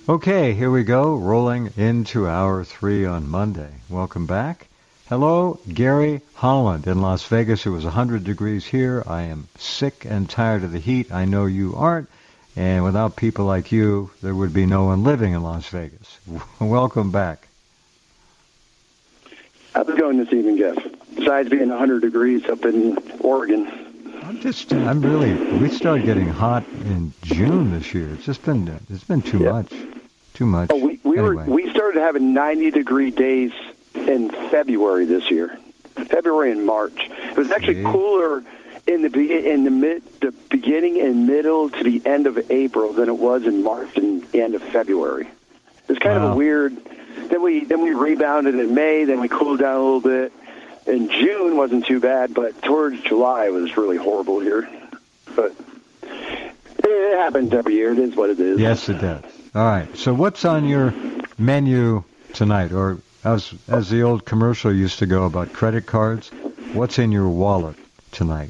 Okay, here we go, rolling into hour 3 on Monday. Welcome back. Hello, Gary Holland in Las Vegas. It was 100 degrees here. I am sick and tired of the heat. I know you aren't. And without people like you, there would be no one living in Las Vegas. Welcome back. How's it going this evening, Jeff? Besides being 100 degrees up in Oregon. We started getting hot in June this year. It's been too much. Too much. Oh, we started having 90-degree days in February this year. February and March. It was actually cooler in the beginning and middle to the end of April than it was in March and the end of February. It was kind of a weird. Then we rebounded in May. Then we cooled down a little bit. In June wasn't too bad, but towards July it was really horrible here. But it happens every year. It is what it is. Yes, it does. All right. So what's on your menu tonight? Or as the old commercial used to go about credit cards, what's in your wallet tonight?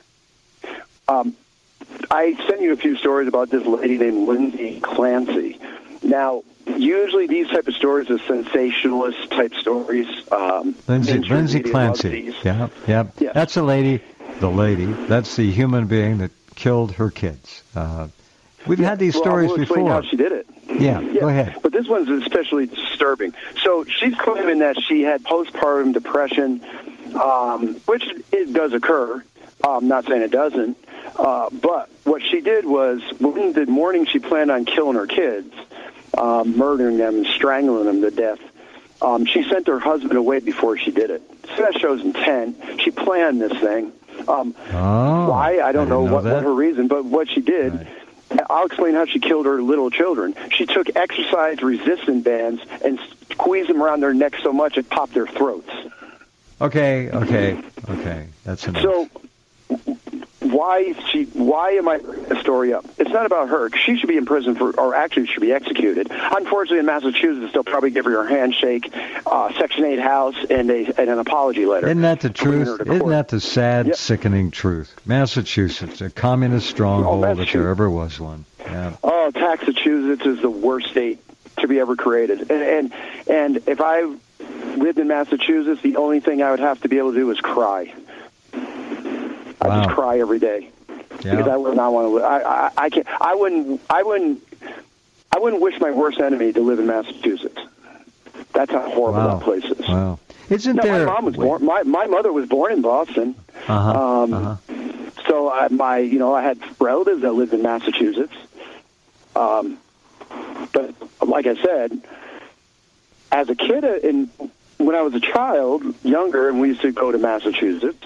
I sent you a few stories about this lady named Lindsay Clancy. Now, usually these type of stories are sensationalist type stories. Lindsay Clancy. Yeah. That's the lady. That's the human being that killed her kids. We've had these stories before. Explain how she did it. Yeah, go ahead. But this one's especially disturbing. So she's claiming that she had postpartum depression, which it does occur. I'm not saying it doesn't. But what she did was, when the morning she planned on killing her kids, murdering them and strangling them to death, she sent her husband away before she did it. So that shows intent. She planned this thing. Why? I don't know what her reason, but what she did... Right. I'll explain how she killed her little children. She took exercise-resistant bands and squeezed them around their necks so much it popped their throats. Okay. That's enough. So, why am I bringing this story up? It's not about her. She should be in prison or actually should be executed. Unfortunately, in Massachusetts, they'll probably give her a handshake, Section 8 house, and an apology letter. Isn't that the truth? Isn't that the sad, sickening truth? Massachusetts, a communist stronghold if there ever was one. Yeah. Oh, Massachusetts is the worst state to be ever created. And if I lived in Massachusetts, the only thing I would have to be able to do is cry. I just cry every day because I would not want to live. I can't. I wouldn't wish my worst enemy to live in Massachusetts. That's how horrible that place is. Wow. Isn't there? My mom was born. My mother was born in Boston. So I had relatives that lived in Massachusetts. But like I said, as a kid when I was a child, younger, and we used to go to Massachusetts.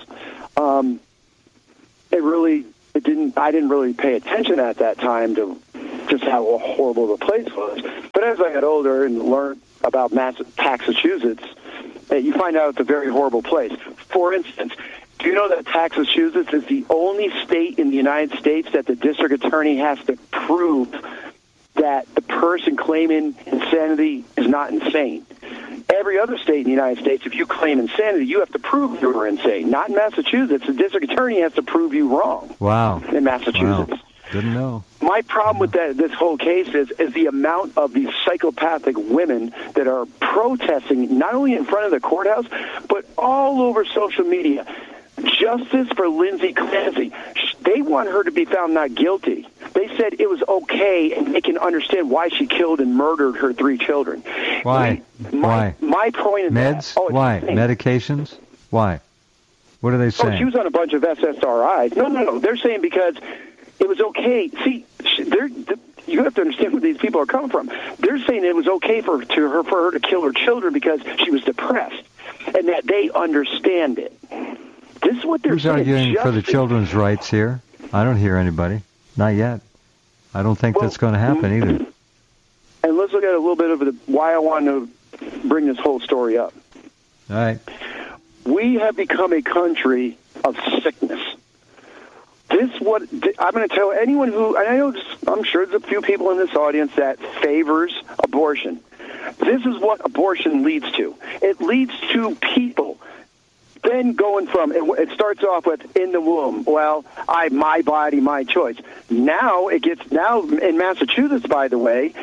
I didn't really pay attention at that time to just how horrible the place was. But as I got older and learned about Massachusetts, you find out it's a very horrible place. For instance, do you know that Massachusetts is the only state in the United States that the district attorney has to prove that the person claiming insanity is not insane? Every other state in the United States, if you claim insanity, you have to prove you were insane. Not in Massachusetts. The district attorney has to prove you wrong. Wow. In Massachusetts. Wow. Didn't know. My problem with this whole case is the amount of these psychopathic women that are protesting, not only in front of the courthouse, but all over social media. Justice for Lindsay Clancy. They want her to be found not guilty. They said it was okay, and they can understand why she killed and murdered her 3 children. Why? My point is meds? Why? Medications? Why? What are they saying? Oh, she was on a bunch of SSRIs. No. They're saying because it was okay. See, you have to understand where these people are coming from. They're saying it was okay for her to kill her children because she was depressed, and that they understand it. This is what they're saying. Who's arguing for the children's rights here? I don't hear anybody. Not yet. I don't think that's going to happen either. And let's look at a little bit of why I want to bring this whole story up. All right. We have become a country of sickness. I'm going to tell anyone who, and I'm sure there's a few people in this audience that favors abortion. This is what abortion leads to. It leads to people then going from, it starts off with in the womb. Well, my body, my choice. Now in Massachusetts, by the way,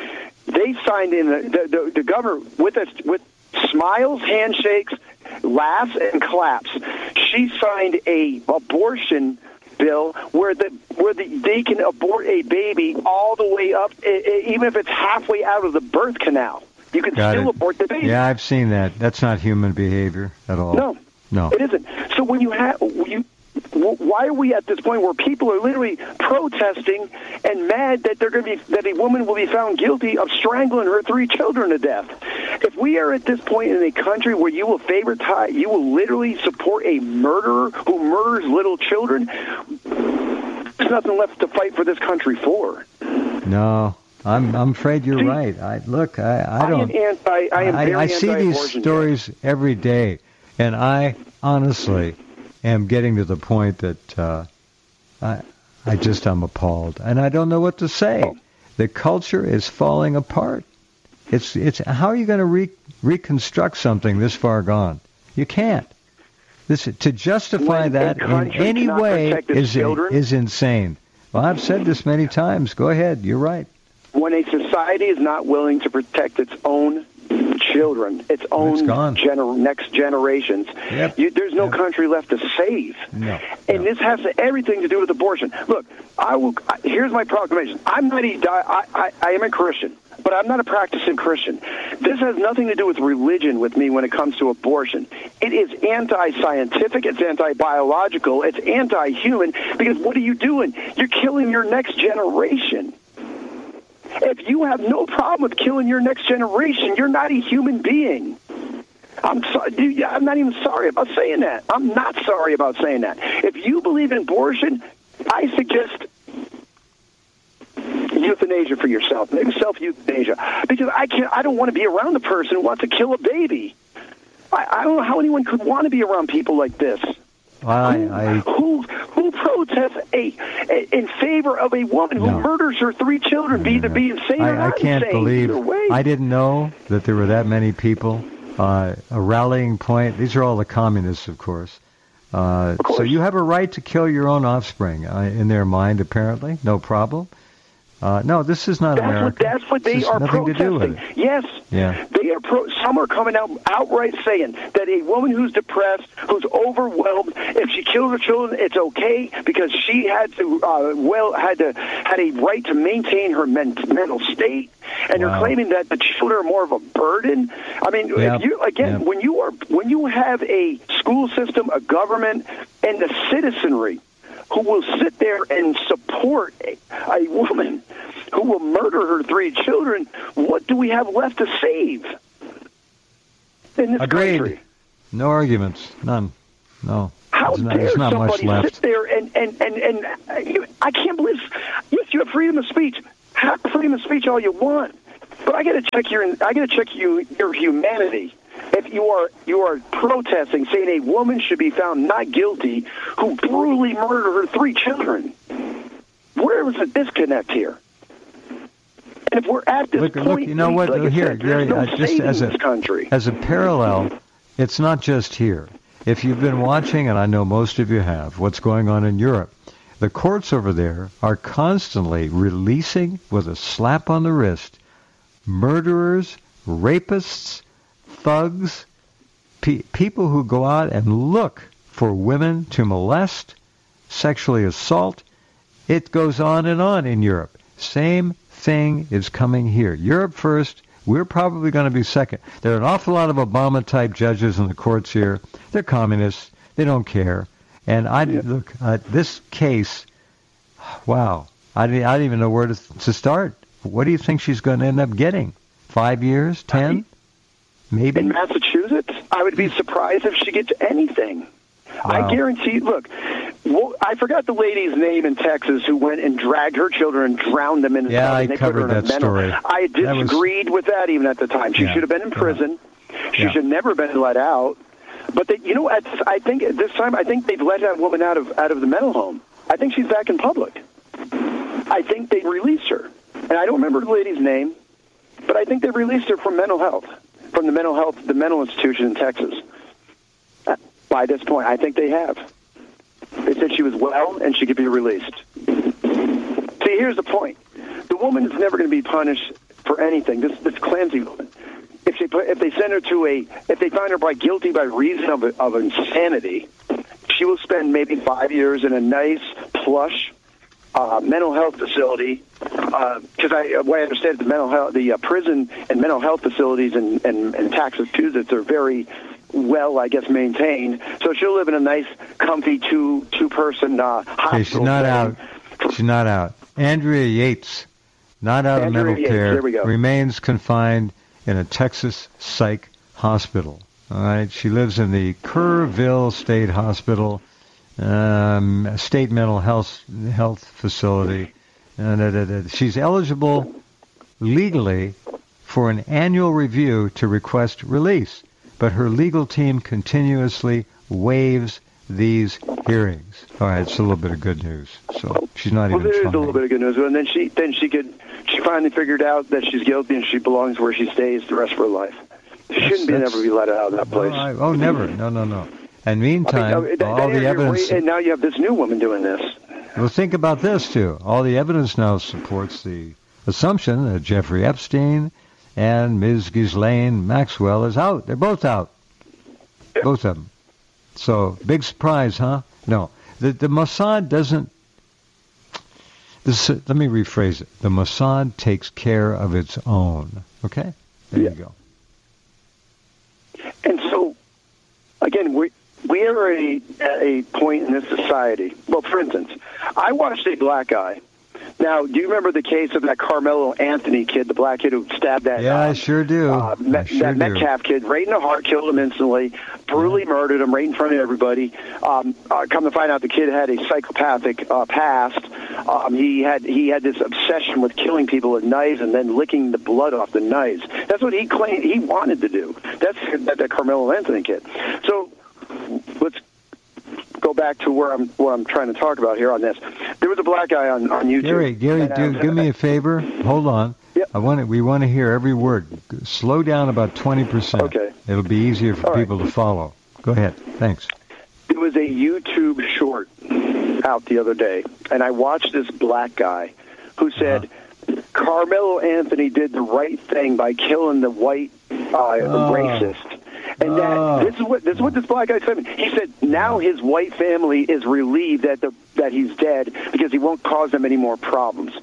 They signed in the government with smiles, handshakes, laughs, and claps. She signed a abortion bill where they can abort a baby all the way up, even if it's halfway out of the birth canal. You can still abort the baby. Yeah, I've seen that. That's not human behavior at all. No, it isn't. So when why are we at this point where people are literally protesting and mad that that a woman will be found guilty of strangling her 3 children to death? If we are at this point in a country where you will literally support a murderer who murders little children, there's nothing left to fight for this country for. No, I'm afraid you're right. I don't. I see these stories every day, and I honestly am getting to the point that I'm appalled, and I don't know what to say. The culture is falling apart. It's how are you going to reconstruct something this far gone? You can't. To justify that in any way is insane. Well, I've said this many times. Go ahead. You're right. When a society is not willing to protect its own children, its own next generations, there's no country left to save. And this has everything to do with abortion. Look, here's my proclamation. I am a Christian, but I'm not a practicing Christian. This has nothing to do with religion with me when it comes to abortion. It is anti-scientific, it's anti-biological, it's anti-human, because what are you doing? You're killing your next generation. If you have no problem with killing your next generation, you're not a human being. I'm sorry. I'm not even sorry about saying that. I'm not sorry about saying that. If you believe in abortion, I suggest euthanasia for yourself. Maybe self-euthanasia. Because I don't want to be around the person who wants to kill a baby. I don't know how anyone could want to be around people like this. Who protests in favor of a woman who murders her 3 children, be insane or not I can't insane, believe. either way. I didn't know that there were that many people. A rallying point. These are all the communists, of course. So you have a right to kill your own offspring in their mind, apparently. No problem. No, this is not America. That's what they are protesting. Yes. Yeah. Some are coming out outright saying that a woman who's depressed, who's overwhelmed, if she kills her children, it's okay because she had a right to maintain her mental state, and they're claiming that the children are more of a burden. I mean, when you have a school system, a government, and the citizenry who will sit there and support a woman who will murder her 3 children, what do we have left to save in this country? No arguments. None. No. How there's not much somebody left. sit there and I can't believe, yes, you have freedom of speech. Have freedom of speech all you want, but I got to check your humanity. If you are protesting, saying a woman should be found not guilty who brutally murdered her 3 children, where was the disconnect here? And if we're at this point, you know what? Here, there's no saving this country. As a parallel, it's not just here. If you've been watching, and I know most of you have, what's going on in Europe, the courts over there are constantly releasing, with a slap on the wrist, murderers, rapists, thugs, people who go out and look for women to molest, sexually assault. It goes on and on in Europe. Same thing is coming here. Europe first. We're probably going to be second. There are an awful lot of Obama-type judges in the courts here. They're communists. They don't care. And look, this case, wow, I don't even know where to start. What do you think she's going to end up getting? 5 years? 10? Maybe? In Massachusetts, I would be surprised if she gets anything. Wow. I guarantee, look, I forgot the lady's name in Texas who went and dragged her children and drowned them in the tub. Yeah, I covered that story. I disagreed with that even at the time. She should have been in prison. She should never have been let out. But I think at this time, I think they've let that woman out of the mental home. I think she's back in public. I think they released her, and I don't remember the lady's name, but I think they released her from mental health, from the mental institution in Texas. By this point, I think they have. They said she was well and she could be released. See, here's the point: the woman is never going to be punished for anything. This Clancy woman. If they send her if they find her guilty by reason of insanity, she will spend maybe 5 years in a nice, plush mental health facility. Because what I understand, the prison and mental health facilities in Massachusetts are very well, I guess, maintained. So she'll live in a nice, comfy two-person hospital. Okay, she's not out. She's not out. Andrea Yates, not out of mental care, remains confined in a Texas psych hospital. All right, she lives in the Kerrville State Hospital, state mental health facility. She's eligible legally for an annual review to request release, but her legal team continuously waives these hearings. All right, it's a little bit of good news. So she's not even trying. There is a little bit of good news, and then she finally figured out that she's guilty and she belongs where she stays the rest of her life. She shouldn't never be let out of that place. Never. No. And meantime, all the evidence. And now you have this new woman doing this. Well, think about this, too. All the evidence now supports the assumption that Jeffrey Epstein and Ms. Ghislaine Maxwell is out. They're both out. Yeah. Both of them. So, big surprise, huh? No. The Mossad doesn't... let me rephrase it. The Mossad takes care of its own. Okay? There you go. And so, again, we are at a point in this society. Well, for instance, I watched a black guy. Now, do you remember the case of that Carmelo Anthony kid, the black kid who stabbed that? Yeah, I sure do. That Metcalf kid, right in the heart, killed him instantly, brutally murdered him right in front of everybody. Come to find out, the kid had a psychopathic past. He had this obsession with killing people with knives and then licking the blood off the knives. That's what he claimed he wanted to do. That's that Carmelo Anthony kid. So let's go back to what I'm trying to talk about here on this. There was a black guy on YouTube. Gary, do me a favor. Hold on. Yep. We want to hear every word. Slow down about 20%. Okay. It'll be easier for people to follow. Go ahead. Thanks. There was a YouTube short out the other day, and I watched this black guy who said Carmelo Anthony did the right thing by killing the white racist. And this is what this black guy said. He said now his white family is relieved that he's dead because he won't cause them any more problems.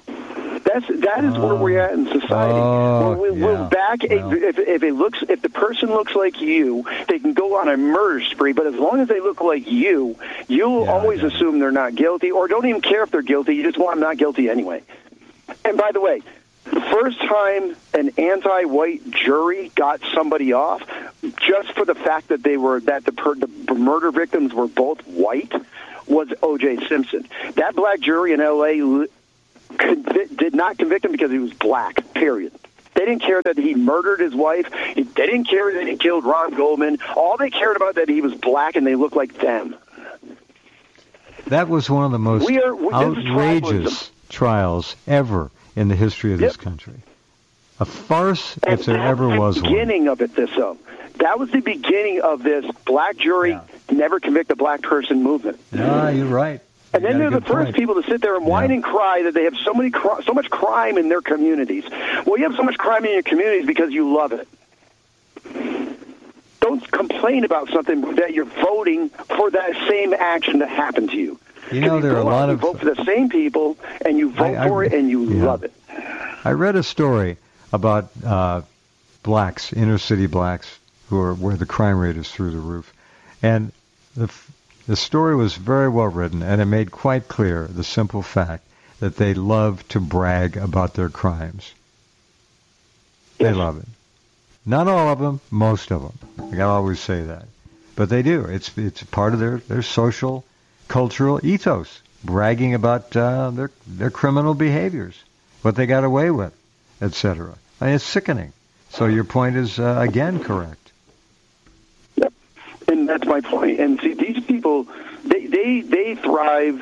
That is where we're at in society. We're back. If the person looks like you, they can go on a murder spree. But as long as they look like you'll always assume they're not guilty, or don't even care if they're guilty. You just want them not guilty anyway. And by the way, the first time an anti-white jury got somebody off, just for the fact that the murder victims were both white, was O.J. Simpson. That black jury in L.A. did not convict him because he was black, period. They didn't care that he murdered his wife. They didn't care that he killed Ron Goldman. All they cared about that he was black and they looked like them. That was one of the most outrageous trials ever in the history of this country. A farce, if there ever was one. That was the beginning of it, That was the beginning of this black jury never convict a black person movement. Yeah, you're right. And then they're the first people to sit there and whine and cry that they have so much crime in their communities. Well, you have so much crime in your communities because you love it. Don't complain about something that you're voting for that same action to happen to you. You know, there are a lot of... You vote for the same people, and you vote for it, and you love it. I read a story about blacks, inner-city blacks, where the crime rate is through the roof. And the story was very well written, and it made quite clear the simple fact that they love to brag about their crimes. They love it. Not all of them, most of them. I gotta always say that. But they do. It's part of their social, cultural ethos, bragging about their criminal behaviors, what they got away with, etc. I mean, it's sickening. So your point is, again, correct. Yep. And that's my point. And see, these people, they thrive,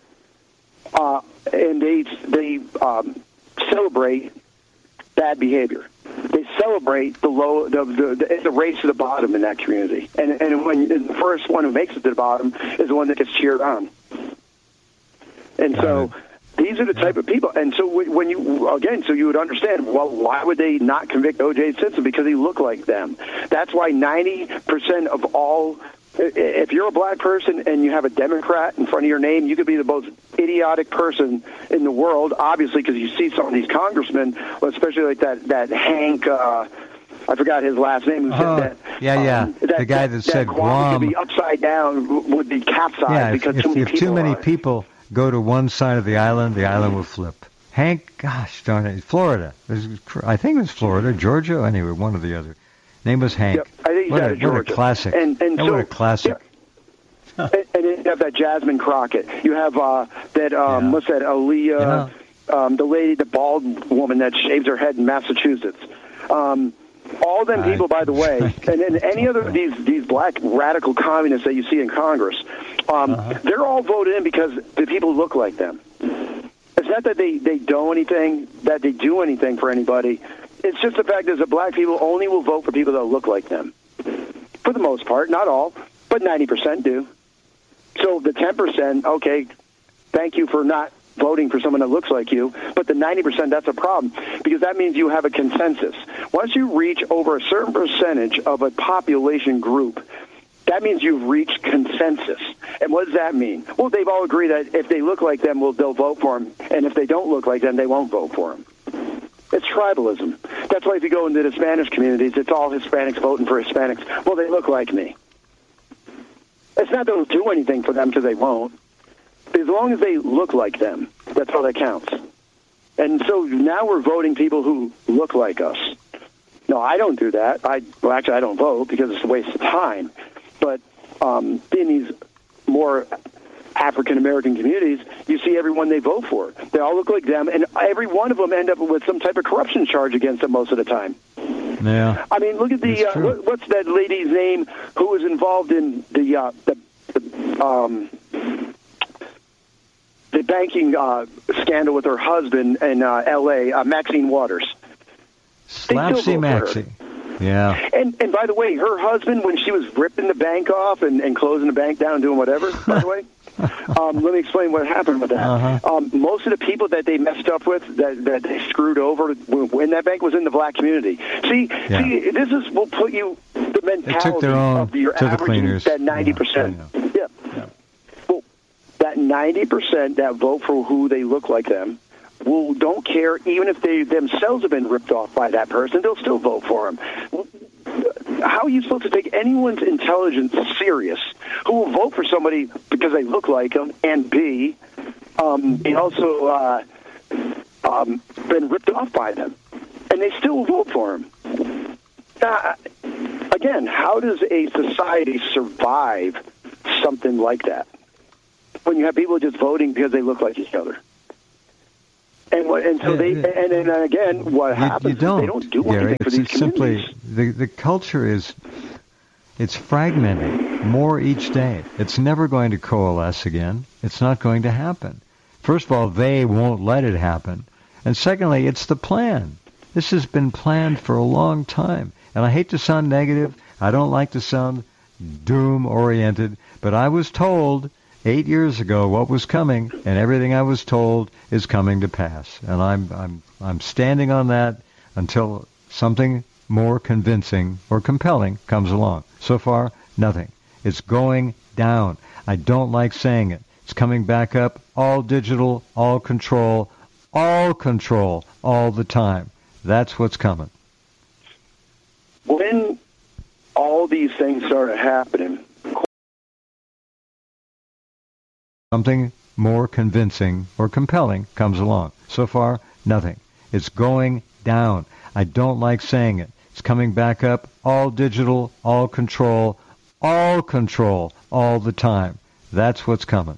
and they celebrate bad behavior. They celebrate the race to the bottom in that community, and when the first one who makes it to the bottom is the one that gets cheered on. And so These are the type of people. And so when you would understand, well, why would they not convict O.J. Simpson? Because he looked like them. That's why 90% of all, if you're a black person and you have a Democrat in front of your name, you could be the most idiotic person in the world, obviously, because you see some of these congressmen, especially like that Hank, I forgot his last name. Who said that? The guy that said Guam could be upside down, would be capsized because if too many people go to one side of the island will flip. Hank, gosh darn it, Florida. I think it was Florida, Georgia, anyway, one or the other. Name was Hank. Yep, I think he's out of Georgia. What a classic. What a classic. Yeah. And you have that Jasmine Crockett. You have what's that, Aaliyah, the lady, the bald woman that shaves her head in Massachusetts. All them people, by the way, and then any other of these black radical communists that you see in Congress, they're all voted in because the people look like them. It's not that they do anything for anybody. It's just the fact that black people only will vote for people that look like them. For the most part, not all, but 90% do. So the 10%, okay, thank you for not voting for someone that looks like you, but the 90%, that's a problem, because that means you have a consensus. Once you reach over a certain percentage of a population group, that means you've reached consensus. And what does that mean? Well, they've all agreed that if they look like them, they'll vote for them, and if they don't look like them, they won't vote for them. It's tribalism. That's why if you go into the Spanish communities, it's all Hispanics voting for Hispanics. Well, they look like me. It's not that they'll do anything for them, because they won't. As long as they look like them, that's all that counts. And so now we're voting people who look like us. No, I don't do that. Actually, I don't vote because it's a waste of time. But in these more African-American communities, you see everyone they vote for. They all look like them, and every one of them end up with some type of corruption charge against them most of the time. Yeah. I mean, look at what's that lady's name who was involved in the banking scandal with her husband in L.A., Maxine Waters. Slapsy Maxie. Yeah. And by the way, her husband, when she was ripping the bank off and closing the bank down and doing whatever, by the way, let me explain what happened with that. Most of the people that they messed up with, that they screwed over when that bank was in the black community. See, this will put you the mentality of your average, that 90%. Yeah. Well, that 90% that vote for who they look like them don't care, even if they themselves have been ripped off by that person, they'll still vote for them. How are you supposed to take anyone's intelligence serious who will vote for somebody because they look like them, and B, they also been ripped off by them, and they still vote for them? Again, how does a society survive something like that when you have people just voting because they look like each other? And so then again, what happens is they don't do anything for these communities. Simply, the culture it's fragmenting more each day. It's never going to coalesce again. It's not going to happen. First of all, they won't let it happen. And secondly, it's the plan. This has been planned for a long time. And I hate to sound negative. I don't like to sound doom-oriented. But I was told 8 years ago what was coming, and everything I was told is coming to pass. And I'm standing on that until something more convincing or compelling comes along. So far, nothing. It's going down. I don't like saying it. It's coming back up. All digital, all control all the time. That's what's coming. When all these things started happening, something more convincing or compelling comes along. So far, nothing. It's going down. I don't like saying it. It's coming back up. All digital, all control all the time. That's what's coming.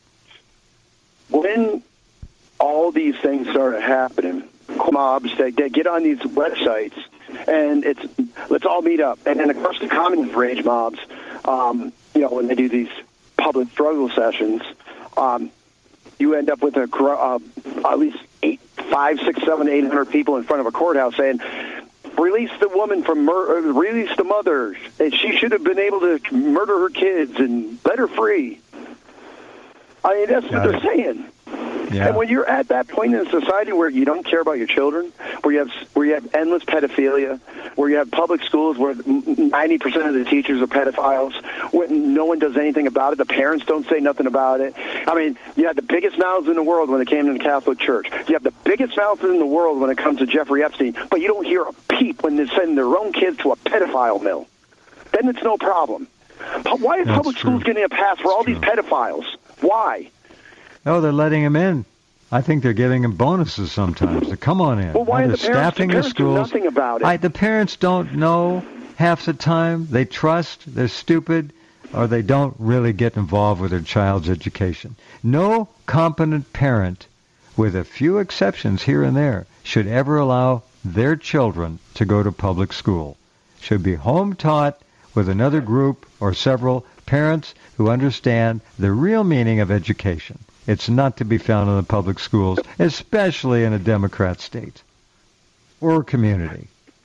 When all these things started happening, mobs, they get on these websites, and let's all meet up. And then, of course, the communist rage mobs, when they do these public struggle sessions, you end up with at least 800 people in front of a courthouse saying, release the woman from release the mother. And she should have been able to murder her kids and let her free. I mean, that's what they're saying. Yeah. And when you're at that point in society where you don't care about your children, where you have endless pedophilia, where you have public schools where 90% of the teachers are pedophiles, when no one does anything about it, the parents don't say nothing about it. I mean, you had the biggest mouths in the world when it came to the Catholic Church. You have the biggest mouths in the world when it comes to Jeffrey Epstein, but you don't hear a peep when they send their own kids to a pedophile mill. Then it's no problem. But why is public schools getting a pass for all these pedophiles? Why? Oh, they're letting them in. I think they're giving them bonuses sometimes. To come on in. Well, why are the staffing the schools? Do nothing about it? The parents don't know half the time. They trust. They're stupid, or they don't really get involved with their child's education. No competent parent, with a few exceptions here and there, should ever allow their children to go to public school. Should be home taught with another group or several parents who understand the real meaning of education. It's not to be found in the public schools, especially in a Democrat state or community.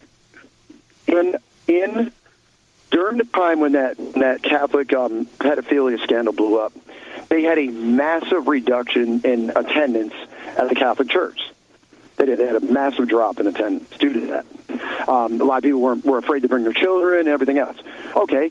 During the time when that Catholic pedophilia scandal blew up, they had a massive reduction in attendance at the Catholic Church. They had a massive drop in attendance due to that. A lot of people were afraid to bring their children and everything else. Okay.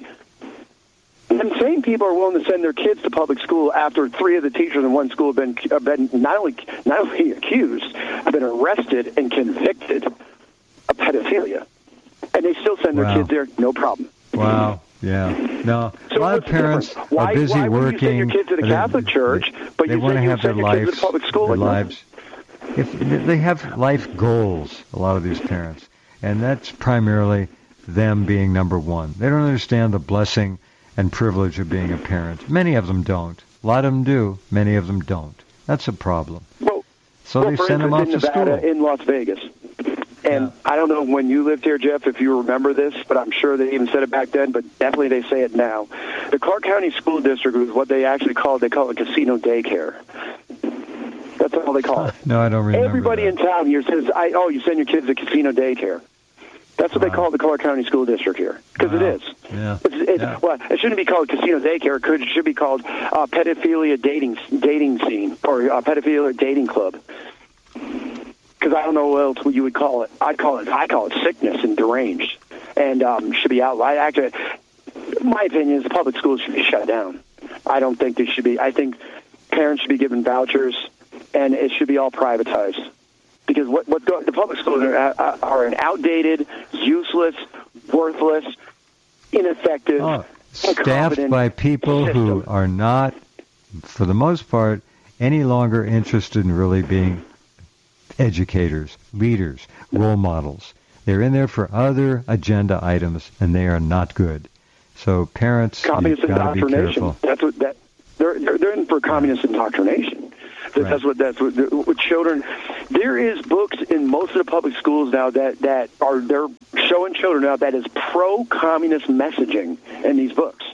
And same people are willing to send their kids to public school after 3 of the teachers in one school have been not only accused, have been arrested and convicted of pedophilia. And they still send their kids there, no problem. Wow. Yeah. No, so a lot of parents are busy why working. You send your kids to the Catholic Church, but they you want to have send their your kids to the public school? Their lives. If they have life goals, a lot of these parents, and that's primarily them being number one. They don't understand the blessing and privilege of being a parent. Many of them don't. A lot of them do. Many of them don't. That's a problem. So they send them off to school. In Las Vegas. And I don't know when you lived here, Jeff, if you remember this, but I'm sure they even said it back then, but definitely they say it now. The Clark County School District was what they actually called, they call it casino daycare. That's all they call it. No, I don't remember. Everybody in town here says, you send your kids to casino daycare. That's what they call the Clark County School District here, because it is. Yeah. Well, it shouldn't be called casino daycare. It should be called pedophilia dating scene or pedophilia dating club. Because I don't know what else you would call it. I call it sickness and deranged, and should be outlawed. Actually, my opinion is the public schools should be shut down. I don't think they should be. I think parents should be given vouchers, and it should be all privatized. Because the public schools are an outdated, useless, worthless, ineffective, staffed by people who are not, for the most part, any longer interested in really being educators, leaders, role models. They're in there for other agenda items, and they are not good. So parents, you've got to be careful. They're in for communist indoctrination. Right. That's what children. There is books in most of the public schools now that are they're showing children now that is pro-communist messaging in these books.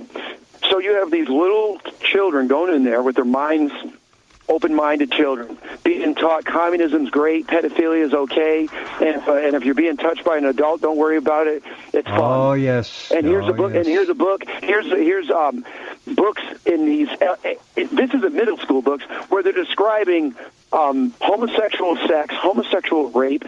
So you have these little children going in there with their minds. Open-minded children being taught communism's great, pedophilia is okay, and if you're being touched by an adult, don't worry about it. It's fun. Oh yes. And here's a book. Yes. And here's a book. Here's books in these. This is a middle school books where they're describing homosexual sex, homosexual rape,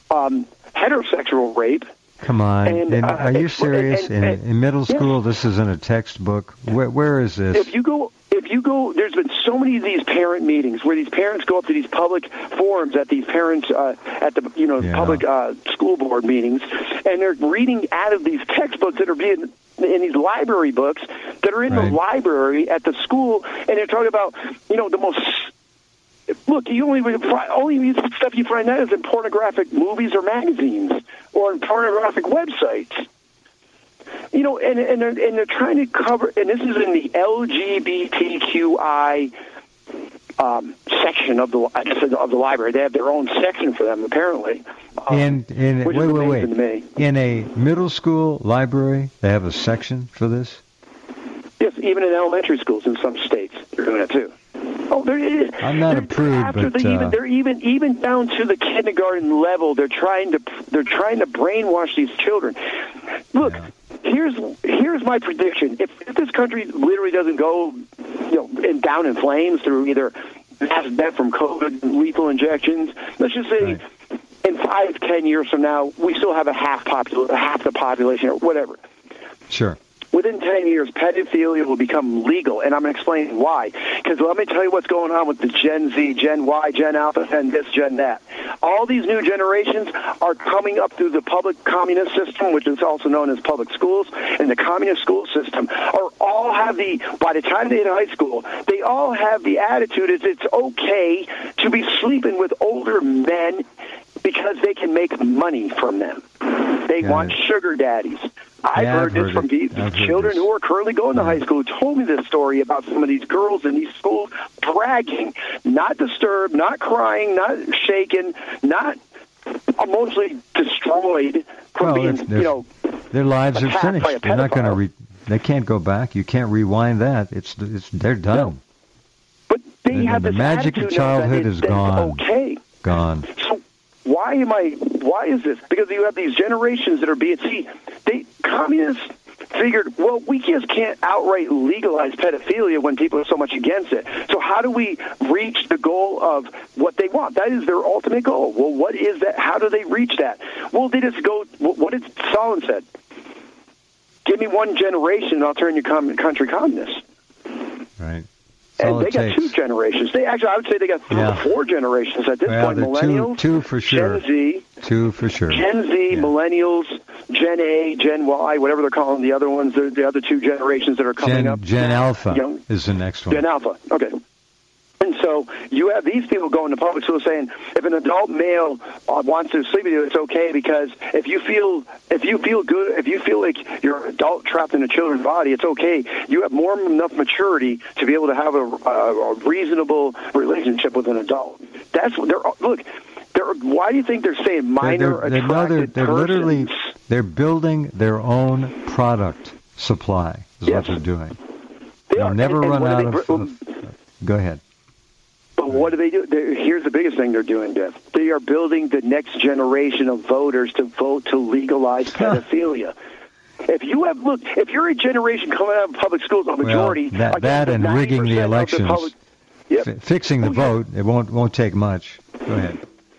heterosexual rape. Come on. And are you serious? In middle school, this isn't a textbook. Where is this? If you go, there's been so many of these parent meetings where these parents go up to these public forums at these parents at the public school board meetings, and they're reading out of these textbooks that are being in these library books that are in the library at the school, and they're talking about the most. Look, you only stuff you find that is in pornographic movies or magazines or in pornographic websites. And they're trying to cover, and this is in the LGBTQI section of the library. They have their own section for them, apparently. Wait. In a middle school library, they have a section for this? Yes, even in elementary schools in some states, they're doing that too. Oh, I'm not a prude, but they're even down to the kindergarten level. They're trying to brainwash these children. Look, here's my prediction. If this country literally doesn't go, down in flames through either mass death from COVID, lethal injections. Let's just say in 5, 10 years from now, we still have half the population or whatever. Sure. Within 10 years, pedophilia will become legal, and I'm going to explain why. Because let me tell you what's going on with the Gen Z, Gen Y, Gen Alpha, and this, Gen that. All these new generations are coming up through the public communist system, which is also known as public schools, and the communist school system are all have by the time they hit high school, they all have the attitude is it's okay to be sleeping with older men because they can make money from them. They want sugar daddies. I've heard this from children who are currently going to high school who told me this story about some of these girls in these schools bragging, not disturbed, not crying, not shaken, not emotionally destroyed from being, their lives are finished. They're not going to they can't go back. You can't rewind that. They're done. No. But they have the this magic of childhood is gone. Okay. Gone. So why is this? Because you have these generations that are communists figured, well, we just can't outright legalize pedophilia when people are so much against it. So how do we reach the goal of what they want? That is their ultimate goal. Well, what is that? How do they reach that? Well, they just go, what did Stalin said? Give me one generation and I'll turn your country communist. Right. And they got 2 generations. I would say they got 3 or 4 generations at this point. Millennials, two for sure. Gen Z, 2 for sure. Gen Z, Millennials, Gen A, Gen Y, whatever they're calling the other ones. The other 2 generations that are coming up. Gen Alpha is the next one. Gen Alpha. Okay. And so you have these people going to public school saying, if an adult male wants to sleep with you, it's okay because if you feel good, if you feel like you're an adult trapped in a children's body, it's okay. You have more than enough maturity to be able to have a reasonable relationship with an adult. That's what why do you think they're saying minor attracted persons? They're building their own product supply is what they're doing. They'll never run out of... Go ahead. But what do they do? Here's the biggest thing they're doing, Jeff. They are building the next generation of voters to vote to legalize pedophilia. If you're a generation coming out of public schools, a majority... Well, that and rigging the elections, fixing the vote, it won't take much. Go ahead.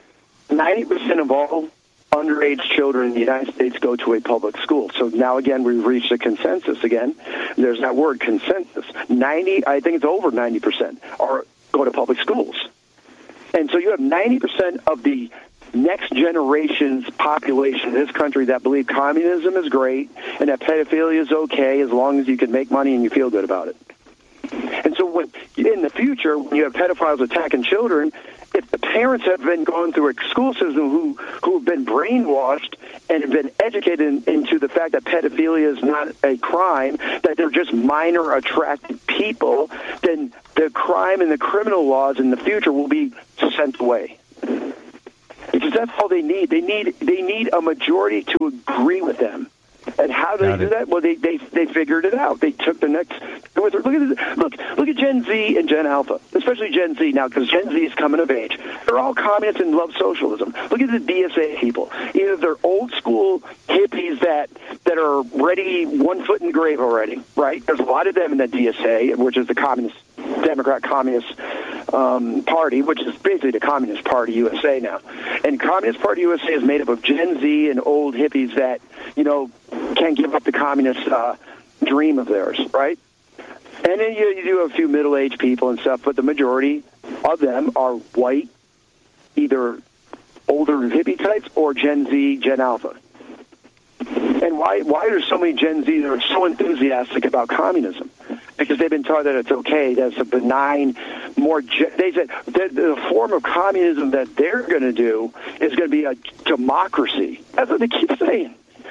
90% of all underage children in the United States go to a public school. So now, again, we've reached a consensus again. There's that word, consensus. I think it's over 90% go to public schools. And so you have 90% of the next generation's population in this country that believe communism is great and that pedophilia is okay as long as you can make money and you feel good about it. And so in the future, when you have pedophiles attacking children, if the parents have been going through a school system who have been brainwashed and have been educated into the fact that pedophilia is not a crime, that they're just minor attracted people, then the crime and the criminal laws in the future will be sent away. Because that's all they need. They need a majority to agree with them. And how do they do that? Well, they figured it out. They took the next. Look at Gen Z and Gen Alpha, especially Gen Z now, because Gen Z is coming of age. They're all communists and love socialism. Look at the DSA people. Either they're old school hippies that are ready, one foot in the grave already, right? There's a lot of them in the DSA, which is the Democrat Communist Party, which is basically the Communist Party USA now. And Communist Party USA is made up of Gen Z and old hippies that, can't give up the communist dream of theirs, right? And then you do have a few middle-aged people and stuff, but the majority of them are white, either older hippie types or Gen Z, Gen Alpha. And why are so many Gen Z that are so enthusiastic about communism? Because they've been taught that it's okay, that's a benign, they said the form of communism that they're going to do is going to be a democracy. That's what they keep saying.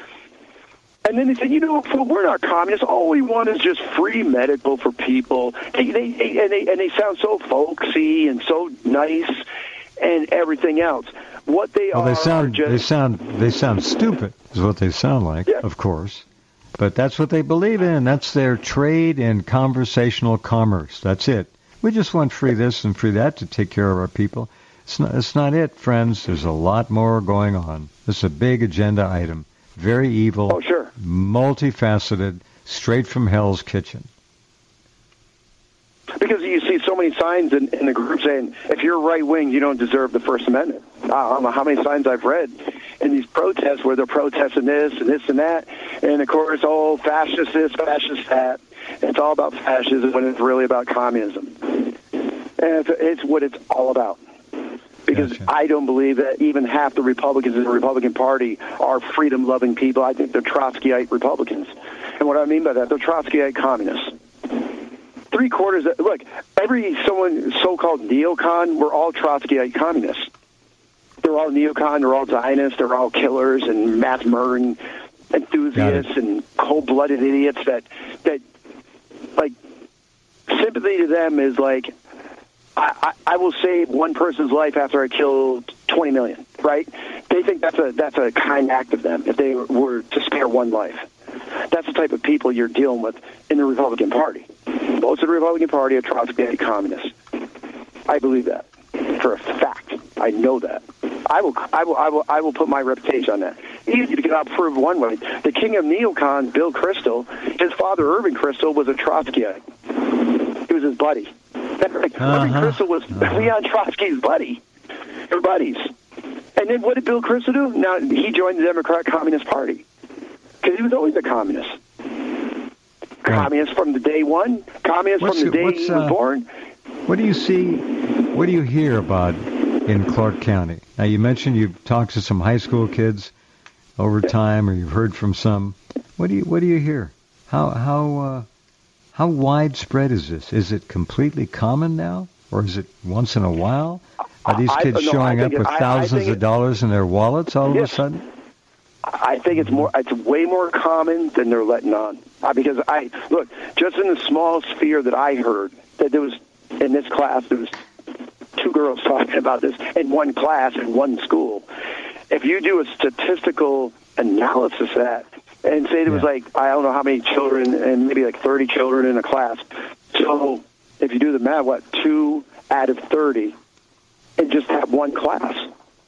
And then they said, we're not communists. All we want is just free medical for people. And they sound so folksy and so nice and everything else. What they they sound stupid is what they sound like, of course. But that's what they believe in. That's their trade in conversational commerce. That's it. We just want free this and free that to take care of our people. It's not it, friends. There's a lot more going on. This is a big agenda item. Very evil. Oh, sure. Multifaceted, straight from Hell's Kitchen. Because you see so many signs in the group saying, if you're right-wing, you don't deserve the First Amendment. I don't know how many signs I've read in these protests where they're protesting this and this and that. And, of course, fascist this, fascist that. It's all about fascism when it's really about communism. And it's what it's all about. Because Gotcha. I don't believe that even half the Republicans in the Republican Party are freedom-loving people. I think they're Trotskyite Republicans. And what I mean by that, they're Trotskyite communists. Three-quarters, look, someone so-called neocon, we're all Trotskyite communists. They're all neocon, they're all Zionists, they're all killers and mass murdering enthusiasts and cold-blooded idiots that, like, sympathy to them is like, I will save one person's life after I kill 20 million, right? They think that's a kind act of them if they were to spare one life. That's the type of people you're dealing with in the Republican Party. Most of the Republican Party are Trotskyite communists. I believe that for a fact. I know that. I will put my reputation on that. Easy to get out prove one way. The king of neocons, Bill Kristol, his father Irving Kristol was a Trotskyite. He was his buddy. Irving Kristol was Leon Trotsky's buddy. They're buddies. And then what did Bill Kristol do? Now, he joined the Democratic Communist Party. Because he was always a communist. Communist from the day one. Communist from the day he was born. What do you see, what do you hear about in Clark County? Now, you mentioned you've talked to some high school kids over time, or you've heard from some. What do you hear? How widespread is this? Is it completely common now, or is it once in a while? Are these kids showing up with thousands of dollars in their wallets all of a sudden? I think it's way more common than they're letting on. Because look, just in the small sphere that I heard, that there was, in this class, there was 2 girls talking about this in one class in one school. If you do a statistical analysis of that, and say there was like, I don't know how many children, and maybe like 30 children in a class. So if you do the math, 2 out of 30, and just have one class.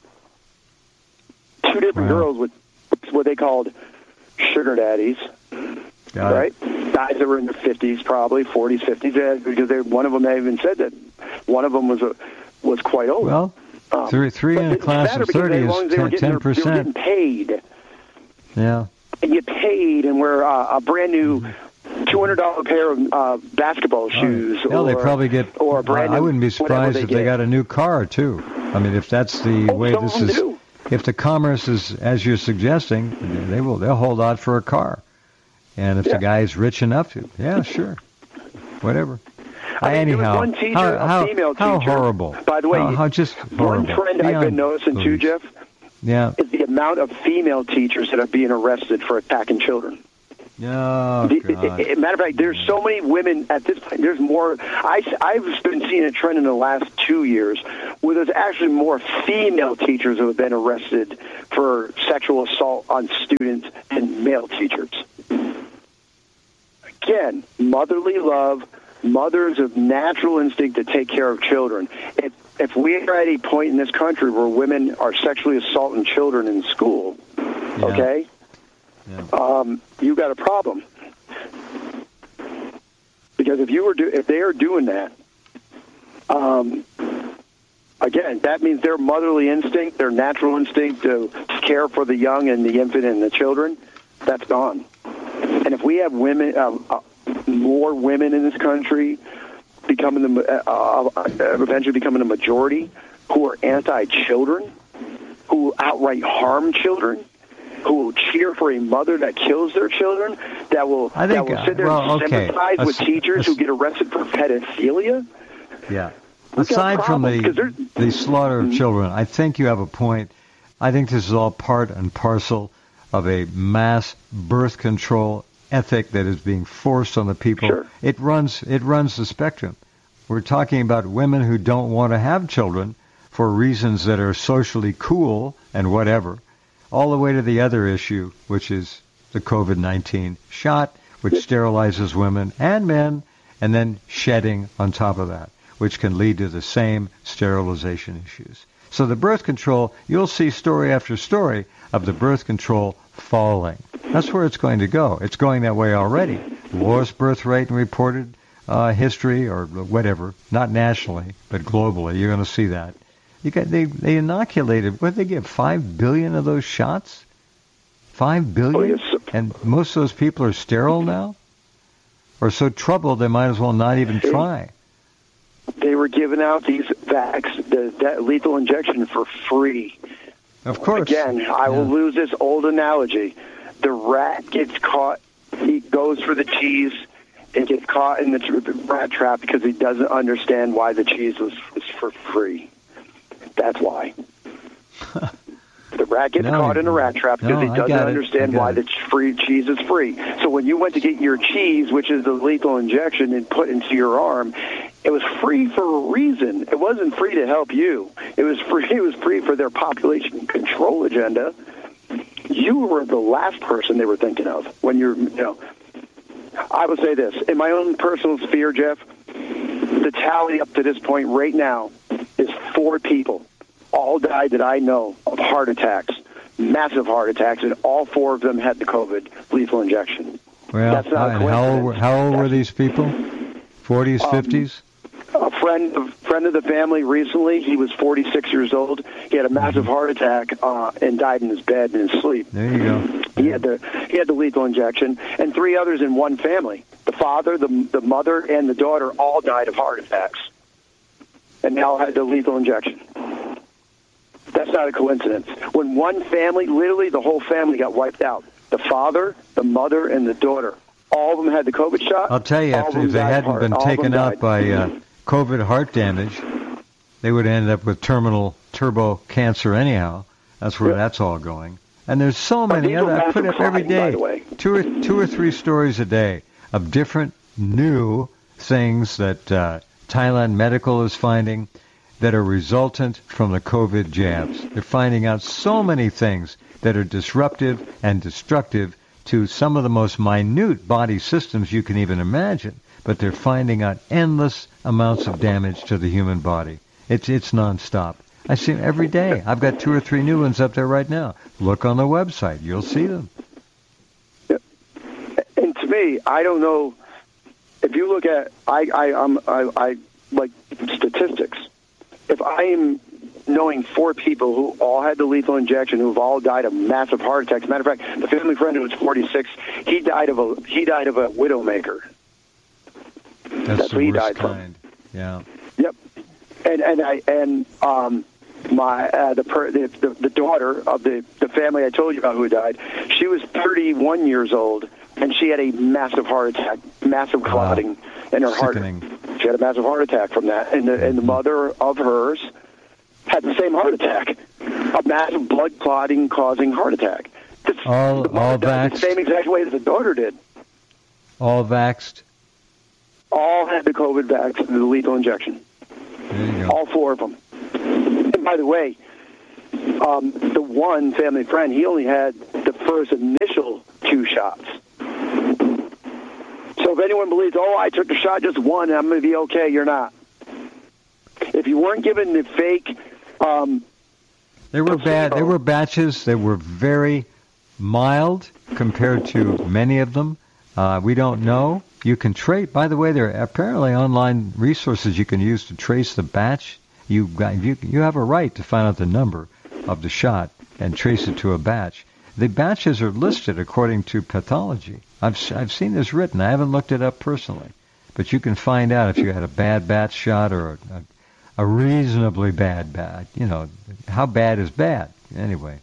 2 different girls with what they called sugar daddies, right? Guys that were in their 50s, probably 40s, 50s, because one of them even said that one of them was quite old. Well, three in a class of 30 is 10%. They were getting paid. Yeah. And get paid and wear a brand new $200 pair of basketball shoes. Hell, they probably get. Or a brand new, I wouldn't be surprised if they got a new car too. I mean, if that's the way this is. Do. If the commerce is as you're suggesting, they'll hold out for a car. And if the guy is rich enough to, sure, whatever. There was one teacher, a female teacher. How horrible! By the way, how just horrible. One trend I've been noticing too, Jeff. Yeah. Is the amount of female teachers that are being arrested for attacking children. Oh, God. Matter of fact, there's so many women at this point. There's more. I've been seeing a trend in the last 2 years where there's actually more female teachers who have been arrested for sexual assault on students than male teachers. Again, motherly love, mothers of natural instinct to take care of children. If we are at a point in this country where women are sexually assaulting children in school, okay? Yeah. You got a problem, because if they are doing that, again, that means their motherly instinct, their natural instinct to care for the young and the infant and the children, that's gone. And if we have women, more women in this country eventually becoming a majority, who are anti-children, who outright harm children, who will cheer for a mother that kills their children, that will sit there and sympathize with teachers who get arrested for pedophilia. Yeah. Aside from the slaughter of children, I think you have a point. I think this is all part and parcel of a mass birth control ethic that is being forced on the people. Sure. It runs the spectrum. We're talking about women who don't want to have children for reasons that are socially cool and whatever, all the way to the other issue, which is the COVID-19 shot, which sterilizes women and men, and then shedding on top of that, which can lead to the same sterilization issues. So the birth control, you'll see story after story of the birth control falling. That's where it's going to go. It's going that way already. Lowest birth rate reported history or whatever, not nationally, but globally, you're going to see that. They inoculated, what did they give, 5 billion of those shots? 5 billion? Oh, yes. And most of those people are sterile now? Or so troubled they might as well not even try. They were giving out these that lethal injection for free. Of course. Again, I will lose this old analogy. The rat gets caught, he goes for the cheese, and gets caught in the rat trap because he doesn't understand why the cheese was for free. That's why. The rat gets caught in a rat trap because he doesn't understand why the free cheese is free. So when you went to get your cheese, which is the lethal injection, and put into your arm, it was free for a reason. It wasn't free to help you. It was free. It was free for their population control agenda. You were the last person they were thinking of when I would say this in my own personal sphere, Jeff. The tally up to this point right now is 4 people. All died that I know of heart attacks, massive heart attacks, and all 4 of them had the COVID lethal injection. Well, that's not a coincidence. How old were these people? 40s, 50s? A friend of the family recently, he was 46 years old. He had a massive heart attack and died in his bed in his sleep. There you go. He had the lethal injection, and 3 others in one family. The father, the mother, and the daughter all died of heart attacks, and they all had the lethal injection. That's not a coincidence. When one family, literally the whole family got wiped out. The father, the mother, and the daughter. All of them had the COVID shot. I'll tell you, if they hadn't been taken out by COVID heart damage, they would have ended up with terminal turbo cancer anyhow. That's where that's all going. And there's so many other. I put up every day, two or three stories a day of different new things that Thailand Medical is finding that are resultant from the COVID jabs. They're finding out so many things that are disruptive and destructive to some of the most minute body systems you can even imagine. But they're finding out endless amounts of damage to the human body. It's nonstop. I see them every day. I've got 2 or 3 new ones up there right now. Look on the website. You'll see them. And to me, I don't know. If you look at, I like statistics. If I am knowing 4 people who all had the lethal injection, who've all died of massive heart attacks. Matter of fact, the family friend who was 46, he died of a widowmaker. That's what he worst died kind. from. Yeah. Yep. The daughter of the family I told you about who died, she was 31 years old, and she had a massive heart attack, massive clotting in her Sickening. heart. She had a massive heart attack from that, and the mother of hers had the same heart attack, a massive blood clotting causing heart attack. All vaxxed? The same exact way as the daughter did. All vaxxed? All had the COVID vaccine, the lethal injection. There you go. All 4 of them. And by the way, the one family friend, he only had the first initial 2 shots. So if anyone believes, I took the shot just one, I'm going to be okay, you're not. If you weren't given the fake... they were bad. They were batches. They were very mild compared to many of them. We don't know. You can trace. By the way, there are apparently online resources you can use to trace the batch. You have a right to find out the number of the shot and trace it to a batch. The batches are listed according to pathology. I've seen this written. I haven't looked it up personally, but you can find out if you had a bad batch shot or a reasonably bad batch. How bad is bad anyway.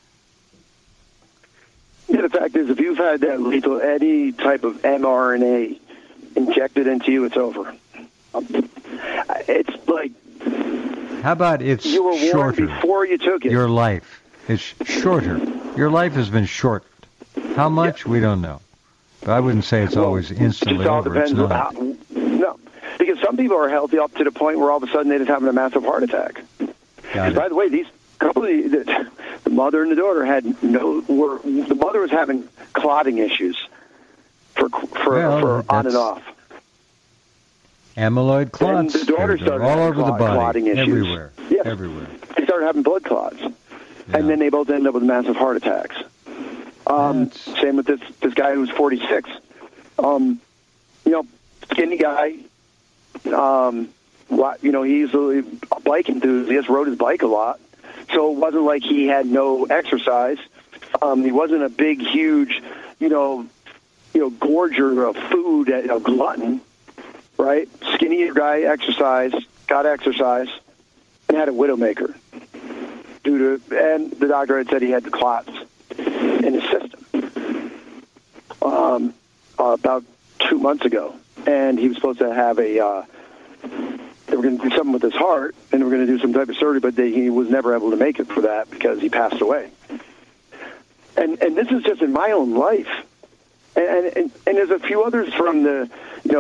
Yeah, the fact is, if you've had that lethal, any type of mRNA injected into you, it's over. It's like... How about it's you were warned shorter? Before you took it. Your life is shorter. Your life has been shortened. How much? We don't know. But I wouldn't say it's always instantly over. It's not. No, because some people are healthy up to the point where all of a sudden they're just having a massive heart attack. By the way, these couple of the mother and the daughter the mother was having clotting issues for on and off. Amyloid clots. And the daughter started all over the body, clotting issues. everywhere. Yes. Everywhere. They started having blood clots, and then they both ended up with massive heart attacks. Same with this guy who was 46. skinny guy. He's a bike enthusiast, rode his bike a lot. So it wasn't like he had no exercise. He wasn't a big, huge, gorger of food, a glutton, right? Skinny guy, got exercise, and had a widowmaker. And the doctor had said he had the clots in his system about 2 months ago. And he was supposed to have they were going to do something with his heart, and they were going to do some type of surgery, but he was never able to make it for that because he passed away. And this is just in my own life. And there's a few others from the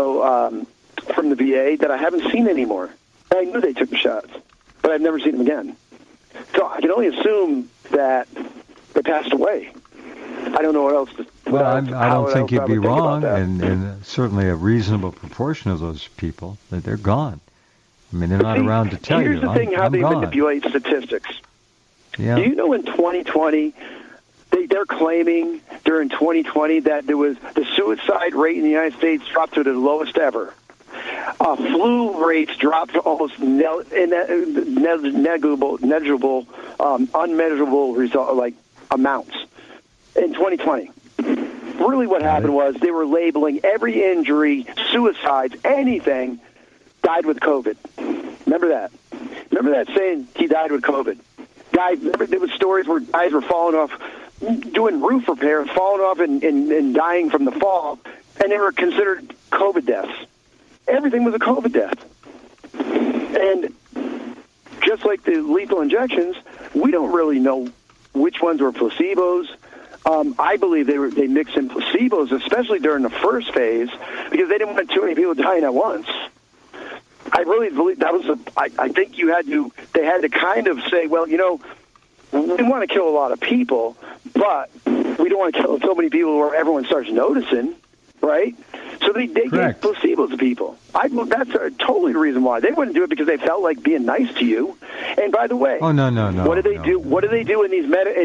VA that I haven't seen anymore. I knew they took the shots, but I've never seen them again. So I can only assume that they passed away. I don't know what else. I don't think you'd be wrong, and certainly a reasonable proportion of those people, that they're gone. I mean, they're not around to tell you. Here's the thing: how they manipulate statistics. Yeah. Do you know in 2020? They're claiming during 2020 that there was the suicide rate in the United States dropped to the lowest ever. Flu rates dropped to almost negligible, unmeasurable amounts in 2020. Really what happened was they were labeling every injury, suicides, anything, died with COVID. Remember that? Remember that saying, he died with COVID? Remember there was stories where guys were falling off, doing roof repair, falling off and dying from the fall, and they were considered COVID deaths. Everything was a COVID death. And just like the lethal injections, we don't really know which ones were placebos. I believe they mixed in placebos, especially during the first phase, because they didn't want too many people dying at once. I really believe that was I think they had to kind of say, well, we want to kill a lot of people, but we don't want to kill so many people where everyone starts noticing, right? So they gave placebos to people. That's totally the reason why. They wouldn't do it because they felt like being nice to you. And by the way, no. What do they do? What do they do in these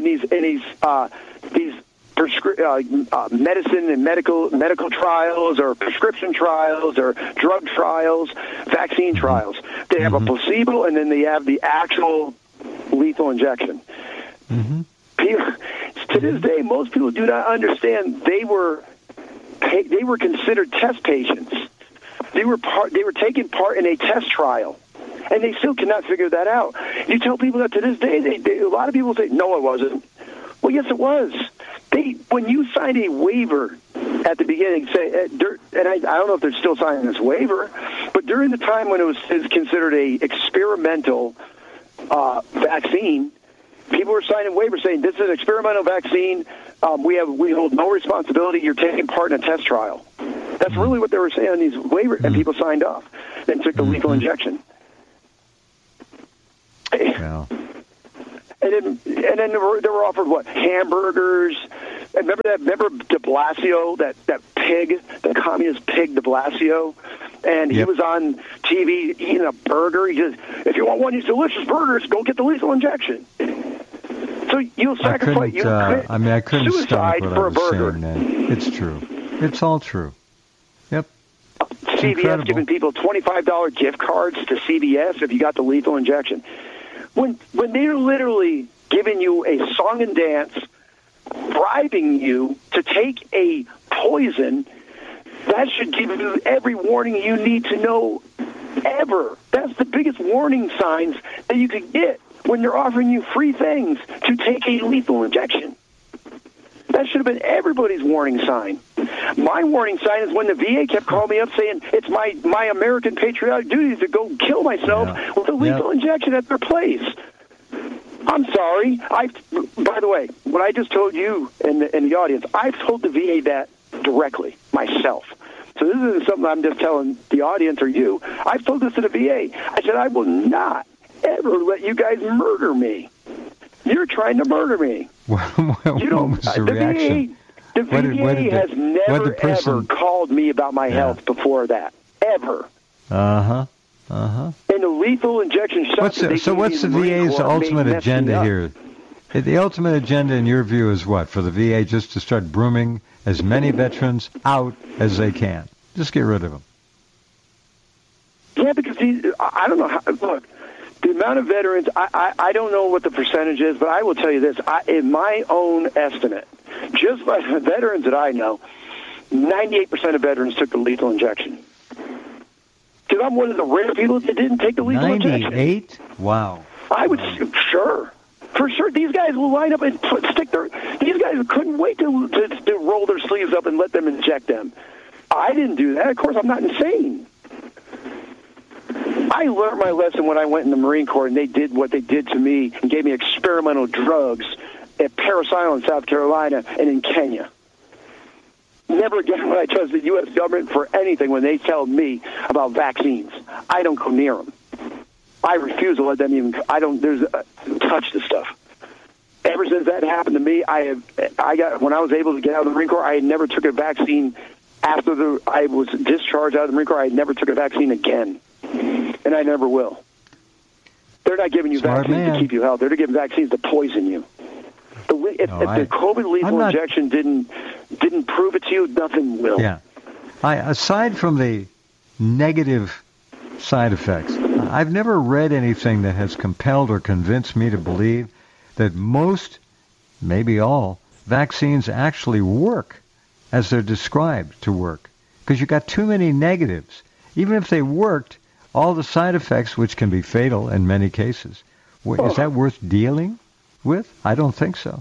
medicine and medical trials or prescription trials or drug trials, vaccine trials? They have a placebo, and then they have the actual lethal injection. Mm-hmm. To this day, most people do not understand they were considered test patients. They were taking part in a test trial, and they still cannot figure that out. You tell people that to this day, a lot of people say, no, it wasn't. Well, yes, it was. When you signed a waiver at the beginning, and I don't know if they're still signing this waiver, but during the time when it was considered a experimental vaccine, people were signing waivers saying this is an experimental vaccine. We hold no responsibility. You're taking part in a test trial. That's really what they were saying on these waivers, and people signed off and took the lethal injection. Yeah. And then they were offered hamburgers. And remember De Blasio, that pig, the communist pig De Blasio, and he was on TV eating a burger. He says, "If you want one of these delicious burgers, go get the lethal injection." So you'll sacrifice. I couldn't suicide stomach what for I a was burger. saying then. It's true. It's all true. Yep. CVS incredible. Giving people $25 gift cards to CVS if you got the lethal injection. When they're literally giving you a song and dance, bribing you to take a poison, that should give you every warning you need to know ever. That's the biggest warning signs that you could get when they're offering you free things to take a lethal injection. That should have been everybody's warning sign. My warning sign is when the VA kept calling me up saying it's my American patriotic duty to go kill myself with a lethal injection at their place. I'm sorry. By the way, what I just told you and the audience, I've told the VA that directly myself. So this isn't something I'm just telling the audience or you. I've told this to the VA. I said, I will not ever let you guys murder me. You're trying to murder me. What was the reaction? The VA has never, ever called me about my health before that. Ever. Uh-huh. And the lethal injection shots. What's the VA's ultimate agenda here? The ultimate agenda, in your view, is what? For the VA just to start brooming as many veterans out as they can. Just get rid of them. Yeah, because I don't know how. Look, the amount of veterans, I don't know what the percentage is, but I will tell you this: in my own estimate, just by the veterans that I know, 98% of veterans took the lethal injection. Because I'm one of the rare people that didn't take the lethal injection. 98? Wow. I would, sure. For sure, these guys will line up and stick their... These guys couldn't wait to roll their sleeves up and let them inject them. I didn't do that. Of course, I'm not insane. I learned my lesson when I went in the Marine Corps, and they did what they did to me and gave me experimental drugs at Parris Island, South Carolina, and in Kenya. Never again will I trust the U.S. government for anything when they tell me about vaccines. I don't go near them. I refuse to let them even. Touch the stuff. Ever since that happened to me, when I was able to get out of the Marine Corps, I had never took a vaccine. After I was discharged out of the Marine Corps, I never took a vaccine again, and I never will. They're not giving you vaccines to keep you healthy. They're giving vaccines to poison you. If the COVID lethal injection didn't prove it to you, nothing will. Yeah. Aside from the negative side effects, I've never read anything that has compelled or convinced me to believe that most, maybe all, vaccines actually work as they're described to work. Because you've got too many negatives. Even if they worked, all the side effects, which can be fatal in many cases, is that worth dealing with? I don't think so.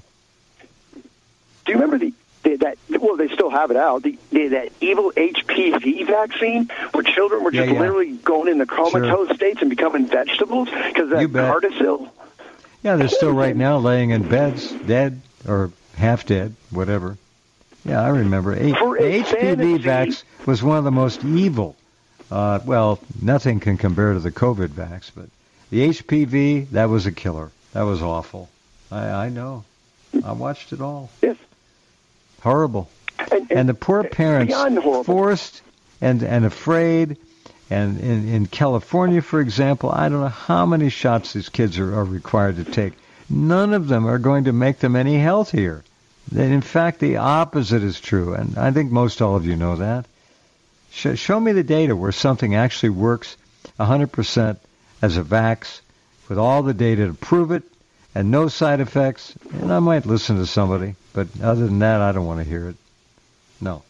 Do you remember they still have it out, that evil HPV vaccine where children were just literally going into comatose states and becoming vegetables because of that Gardasil? Yeah, they're still right now laying in beds, dead or half dead, whatever. Yeah, I remember. The HPV vax was one of the most evil. Nothing can compare to the COVID vax, but the HPV, that was a killer. That was awful. I know. I watched it all. Yes. Horrible. And the poor parents forced and afraid. And in California, for example, I don't know how many shots these kids are required to take. None of them are going to make them any healthier. In fact, the opposite is true. And I think most all of you know that. Show me the data where something actually works 100% as a vax with all the data to prove it and no side effects. And I might listen to somebody, but other than that, I don't want to hear it. No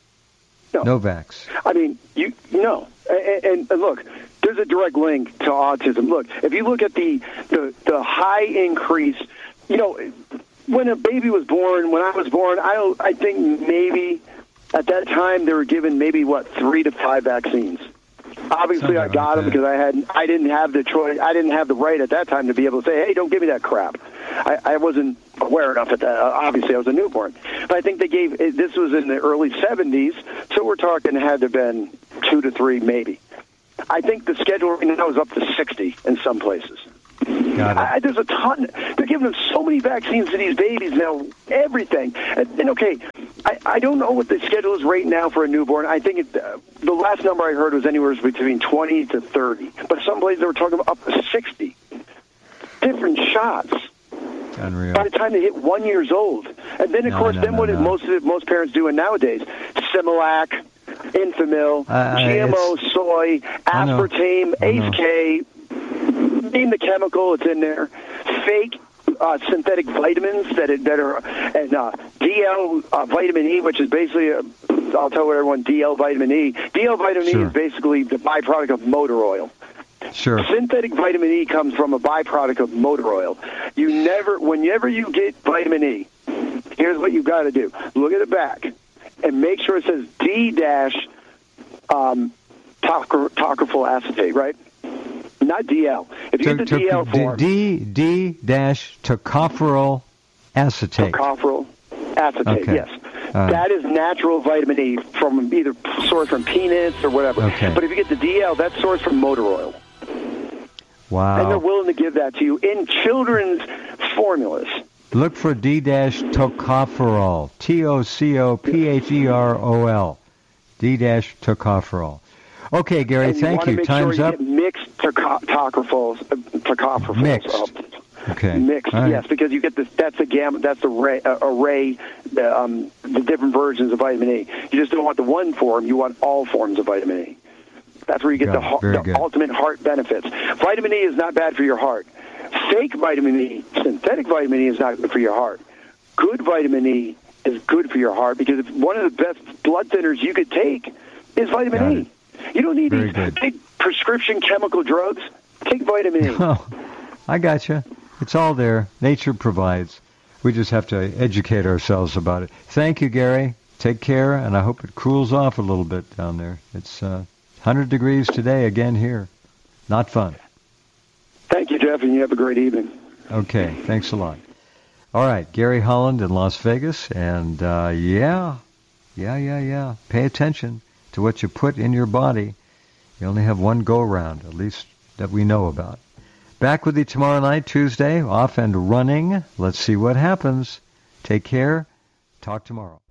vax. I mean, no. And look, there's a direct link to autism. Look, if you look at the high increase, when a baby was born, when I was born, I think maybe at that time they were given 3 to 5 vaccines. Obviously, I got them because I didn't have the choice. I didn't have the right at that time to be able to say, "Hey, don't give me that crap." I wasn't aware enough at that. Obviously, I was a newborn. But I think they gave. This was in the early 70s, so we're talking had to have been 2 to 3, maybe. I think the schedule right now is up to 60 in some places. Got it. There's a ton. They're giving them so many vaccines to these babies now. Everything. And okay, I don't know what the schedule is right now for a newborn. I think the last number I heard was anywhere between 20 to 30. But some places they were talking about up to 60 different shots. Unreal. By the time they hit 1 year old, and then most parents doing nowadays, Similac, Enfamil, GMO soy, aspartame, ACE-K. Name the chemical, it's in there. Fake synthetic vitamins that are and DL vitamin E, which is basically I'll tell everyone DL vitamin E. DL vitamin E is basically the byproduct of motor oil. Sure. Synthetic vitamin E comes from a byproduct of motor oil. Whenever you get vitamin E, here's what you've got to do. Look at the back and make sure it says D-tocopherol acetate, right? Not DL. If you get the DL form. D-tocopherol acetate. Tocopherol acetate, yes. That is natural vitamin E from either sourced from peanuts or whatever. Okay. But if you get the DL, that's sourced from motor oil. Wow. And they're willing to give that to you in children's formulas. Look for D-tocopherol. Tocopherol. D-tocopherol. Okay, Gary, and thank you. Time's up. Mixed tocopherols. Mixed. Okay. Mixed, right. Yes, because you get this. That's the gamma. That's the array. The different versions of vitamin E. You just don't want the one form. You want all forms of vitamin E. That's where you get the ultimate heart benefits. Vitamin E is not bad for your heart. Fake vitamin E, synthetic vitamin E is not good for your heart. Good vitamin E is good for your heart because one of the best blood thinners you could take is vitamin E. You don't need these big prescription chemical drugs. Take vitamin E. Oh, I got you. It's all there. Nature provides. We just have to educate ourselves about it. Thank you, Gary. Take care, and I hope it cools off a little bit down there. It's 100 degrees today again here. Not fun. Thank you, Jeff, and you have a great evening. Okay, thanks a lot. All right, Gary Holland in Las Vegas, and yeah. Pay attention to what you put in your body. You only have one go-round, at least that we know about. Back with you tomorrow night, Tuesday, off and running. Let's see what happens. Take care. Talk tomorrow.